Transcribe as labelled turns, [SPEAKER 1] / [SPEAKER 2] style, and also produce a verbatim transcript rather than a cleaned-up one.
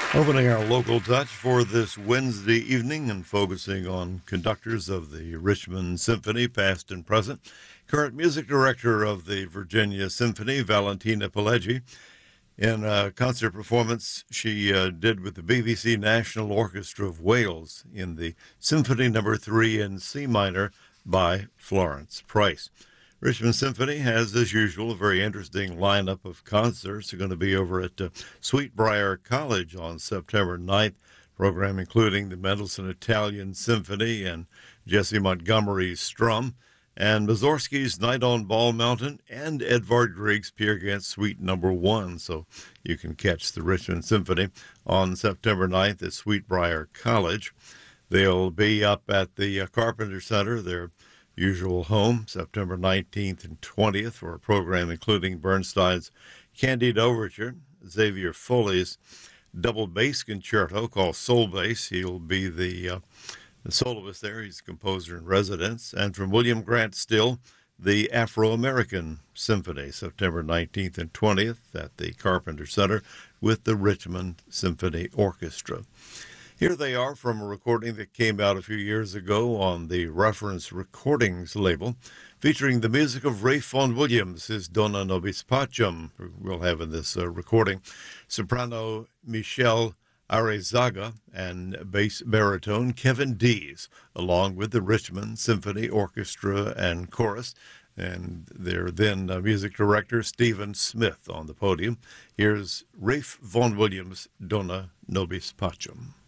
[SPEAKER 1] Opening our local touch for this Wednesday evening and focusing on conductors of the Richmond Symphony, past and present. Current music director of the Virginia Symphony, Valentina Pileggi. In a concert performance she uh, did with the B B C National Orchestra of Wales in the Symphony Number Three in C minor by Florence Price. Richmond Symphony has, as usual, a very interesting lineup of concerts. They're going to be over at uh, Sweetbriar College on September ninth, program including the Mendelssohn Italian Symphony and Jesse Montgomery's Strum, and Mussorgsky's Night on Ball Mountain, and Edvard Grieg's Peer Gynt Suite Number One. So you can catch the Richmond Symphony on September ninth at Sweetbriar College. They'll be up at the uh, Carpenter Center, their usual home, September nineteenth and twentieth, for a program including Bernstein's Candide Overture, Xavier Foley's double bass concerto called Soul Bass. He'll be the, uh, the soloist there. He's the composer in residence. And from William Grant Still, the Afro-American Symphony, September nineteenth and twentieth at the Carpenter Center with the Richmond Symphony Orchestra. Here they are from a recording that came out a few years ago on the Reference Recordings label, featuring the music of Ralph Vaughan Williams, his Dona Nobis Pacem, we'll have in this uh, recording, soprano Michelle Arezaga, and bass baritone Kevin Dees, along with the Richmond Symphony Orchestra and Chorus, and their then uh, music director Stephen Smith on the podium. Here's Ralph Vaughan Williams' Dona Nobis Pacem.